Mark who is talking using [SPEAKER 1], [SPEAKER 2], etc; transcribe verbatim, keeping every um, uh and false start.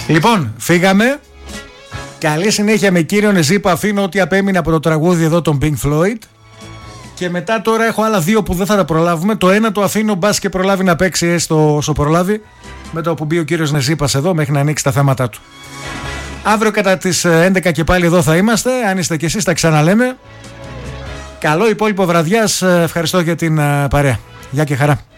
[SPEAKER 1] Λοιπόν, φύγαμε. Καλή συνέχεια με κύριον Εζήπα. Αφήνω ό,τι απέμεινε από το τραγούδι εδώ των Pink Floyd. Και μετά τώρα έχω άλλα δύο που δεν θα τα προλάβουμε. Το ένα το αφήνω, μπας και προλάβει να παίξει έστω όσο προλάβει. Με το που μπει ο κύριος Νεζήπας εδώ μέχρι να ανοίξει τα θέματα του. Αύριο κατά τις έντεκα και πάλι εδώ θα είμαστε. Αν είστε κι εσείς τα ξαναλέμε. Καλό υπόλοιπο βραδιάς. Ευχαριστώ για την παρέα. Γεια και χαρά.